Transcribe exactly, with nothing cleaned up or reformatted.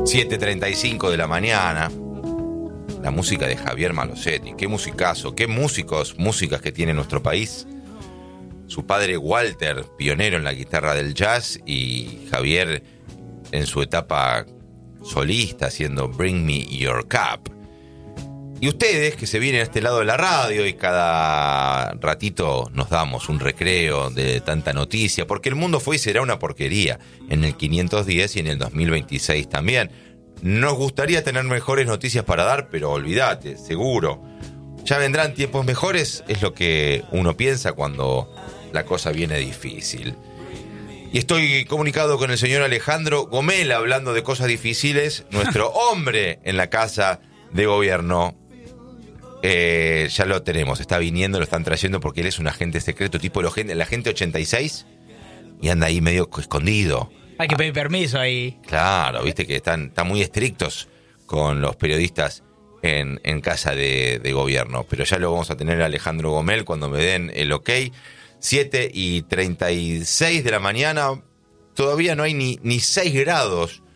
siete treinta y cinco de la mañana. La música de Javier Malosetti. Qué musicazo, qué músicos, músicas que tiene nuestro país. Su padre Walter, pionero en la guitarra del jazz, y Javier en su etapa solista haciendo Bring Me Your Cup. Y ustedes que se vienen a este lado de la radio y cada ratito nos damos un recreo de tanta noticia, porque el mundo fue y será una porquería en el quinientos diez y en el dos mil veintiséis también. Nos gustaría tener mejores noticias para dar, pero olvídate, seguro. Ya vendrán tiempos mejores, es lo que uno piensa cuando la cosa viene difícil. Y estoy comunicado con el señor Alejandro Gomel, hablando de cosas difíciles, nuestro hombre en la casa de gobierno. Eh, ya lo tenemos, está viniendo, lo están trayendo porque él es un agente secreto, tipo el agente ochenta y seis, y anda ahí medio escondido. Hay que pedir permiso ahí. Claro, viste que están, están muy estrictos con los periodistas en, en casa de, de gobierno. Pero ya lo vamos a tener a Alejandro Gomel cuando me den el ok. siete y treinta y seis de la mañana, todavía no hay ni, ni seis grados